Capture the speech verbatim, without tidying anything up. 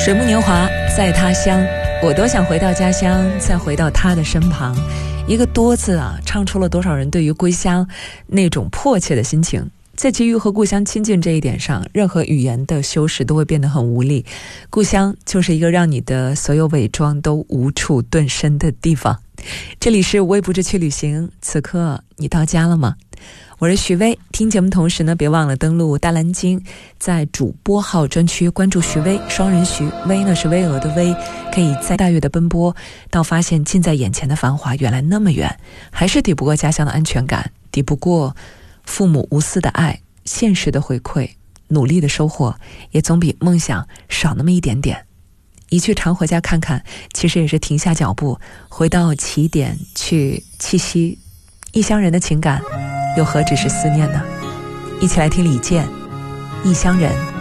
水木年华在他乡，我多想回到家乡，再回到他的身旁。一个多字啊，唱出了多少人对于归乡那种迫切的心情。在急于和故乡亲近这一点上，任何语言的修饰都会变得很无力。故乡就是一个让你的所有伪装都无处遁身的地方。这里是微不知趣旅行，此刻你到家了吗？我是徐薇，听节目同时呢，别忘了登录大蓝鲸，在主播号专区关注徐薇，双人徐，薇呢是巍峨的薇，可以在大跃的奔波，到发现近在眼前的繁华原来那么远，还是抵不过家乡的安全感，抵不过父母无私的爱，现实的回馈，努力的收获，也总比梦想少那么一点点。一去常回家看看，其实也是停下脚步，回到起点去栖息。异乡人的情感又何止是思念呢？一起来听李健《异乡人》。